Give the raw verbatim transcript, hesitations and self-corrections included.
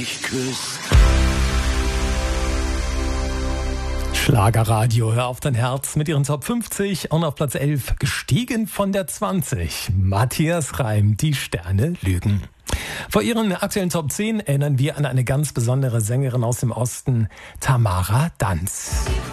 mich küsst. Schlagerradio, hör auf dein Herz mit ihren Top fünfzig und auf Platz elf gestiegen von der zwanzig. Matthias Reim, die Sterne lügen. Vor ihren aktuellen Top zehn erinnern wir an eine ganz besondere Sängerin aus dem Osten, Tamara Danz.